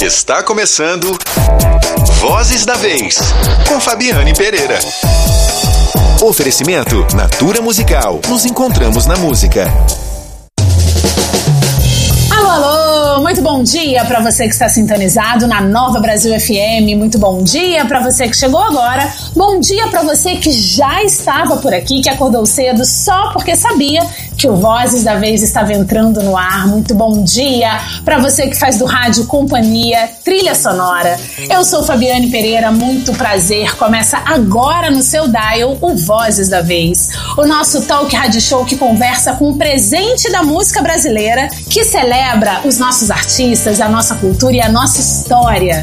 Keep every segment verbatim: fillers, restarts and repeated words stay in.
Está começando Vozes da Vez, com Fabiane Pereira. Oferecimento Natura Musical. Nos encontramos na música. Alô, alô, muito bom dia para você que está sintonizado na Nova Brasil F M, muito bom dia para você que chegou agora, bom dia para você que já estava por aqui, que acordou cedo só porque sabia que o Vozes da Vez estava entrando no ar, muito bom dia para você que faz do rádio companhia, trilha sonora. Eu sou Fabiane Pereira, muito prazer, começa agora no seu dial o Vozes da Vez, o nosso talk rádio show que conversa com o presente da música brasileira, que celebra os nossos artistas, a nossa cultura e a nossa história.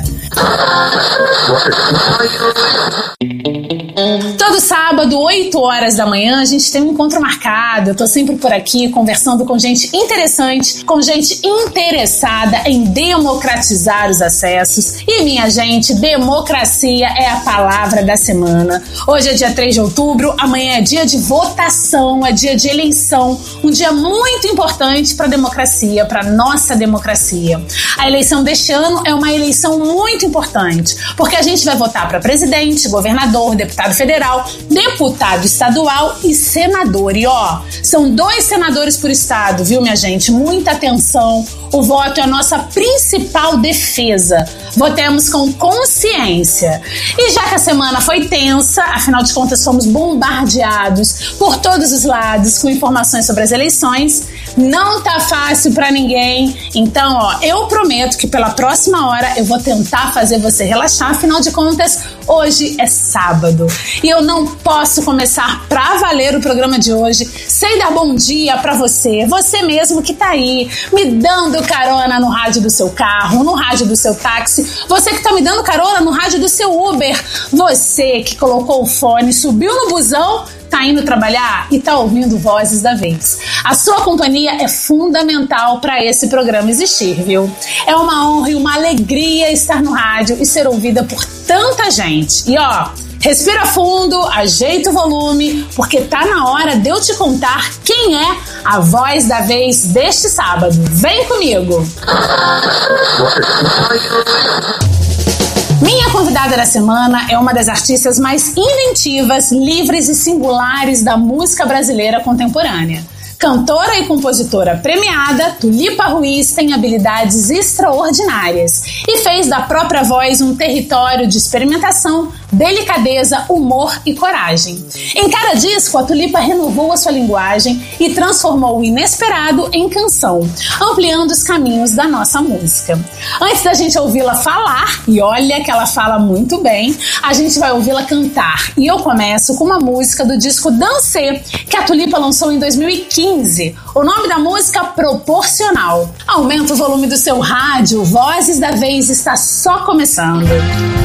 Todo sábado, oito horas da manhã, a gente tem um encontro marcado. Eu tô sempre por aqui conversando com gente interessante, com gente interessada em democratizar os acessos. E, minha gente, democracia é a palavra da semana. Hoje é dia três de outubro, amanhã é dia de votação, é dia de eleição. Um dia muito importante para a democracia, para nossa democracia. A eleição deste ano é uma eleição muito importante, porque a gente vai votar para presidente, governador, deputado federal, deputado estadual e senador. E ó, são dois senadores por estado, viu, minha gente? Muita atenção. O voto é a nossa principal defesa. Votemos com consciência. E já que a semana foi tensa, afinal de contas fomos bombardeados por todos os lados com informações sobre as eleições, não tá fácil pra ninguém. Então, ó, eu prometo que pela próxima hora eu vou tentar fazer você relaxar. Afinal de contas, hoje é sábado. E eu não posso começar pra valer o programa de hoje sem dar bom dia pra você. Você mesmo que tá aí, me dando carona no rádio do seu carro, no rádio do seu táxi. Você que tá me dando carona no rádio do seu Uber. Você que colocou o fone, subiu no busão, tá indo trabalhar e tá ouvindo Vozes da Vez. A sua companhia é fundamental para esse programa existir, viu? É uma honra e uma alegria estar no rádio e ser ouvida por tanta gente. E ó, respira fundo, ajeita o volume, porque tá na hora de eu te contar quem é a voz da vez deste sábado. Vem comigo! Minha convidada da semana é uma das artistas mais inventivas, livres e singulares da música brasileira contemporânea. Cantora e compositora premiada, Tulipa Ruiz tem habilidades extraordinárias e fez da própria voz um território de experimentação, delicadeza, humor e coragem. Em cada disco, a Tulipa renovou a sua linguagem e transformou o inesperado em canção, ampliando os caminhos da nossa música. Antes da gente ouvi-la falar, e olha que ela fala muito bem, a gente vai ouvi-la cantar. E eu começo com uma música do disco Dancê, que a Tulipa lançou em dois mil e quinze. O nome da música, Proporcional. Aumenta o volume do seu rádio, Vozes da Vez está só começando.